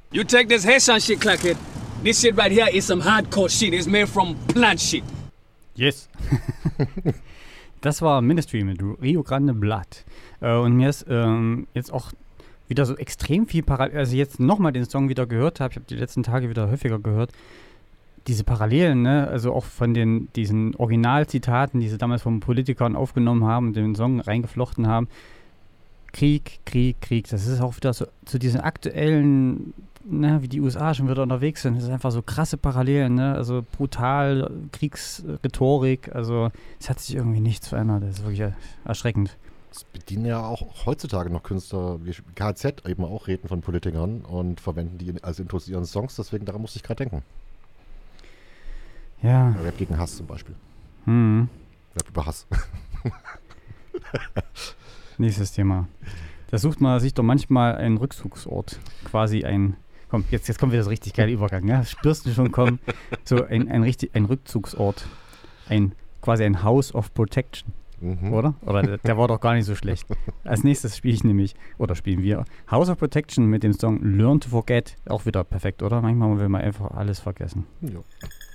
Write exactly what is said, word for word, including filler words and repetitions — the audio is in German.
You take this Hessian shit, Clackhead. This shit right here is some hardcore shit. It's made from plant shit. Yes. Das war Ministry mit Rio Grande Blood. Äh, und mir ist ähm, jetzt auch wieder so extrem viel parallel, also jetzt nochmal den Song wieder gehört habe, ich habe die letzten Tage wieder häufiger gehört, diese Parallelen, ne, also auch von den diesen Originalzitaten, die sie damals von Politikern aufgenommen haben und den Song reingeflochten haben. Krieg, Krieg, Krieg, das ist auch wieder so zu diesen aktuellen, ne, wie die U S A schon wieder unterwegs sind, das ist einfach so krasse Parallelen, ne, also brutal, Kriegsrhetorik, also es hat sich irgendwie nichts verändert, das ist wirklich erschreckend. Es bedienen ja auch heutzutage noch Künstler wie K Z eben auch Reden von Politikern und verwenden die als Intros ihren Songs, deswegen daran musste ich gerade denken. Ja. Rap gegen Hass zum Beispiel. Hm. Rap über Hass. Nächstes Thema. Da sucht man sich doch manchmal einen Rückzugsort, quasi ein, komm, jetzt, jetzt kommt wieder so richtig geiler Übergang, ja, spürst du schon kommen, so ein, ein, richtig, ein Rückzugsort, ein, quasi ein House of Protection. Mhm. Oder? Oder der, der war doch gar nicht so schlecht. Als nächstes spiele ich nämlich, oder spielen wir, House of Protection mit dem Song Learn to Forget. Auch wieder perfekt, oder? Manchmal will man einfach alles vergessen. Ja.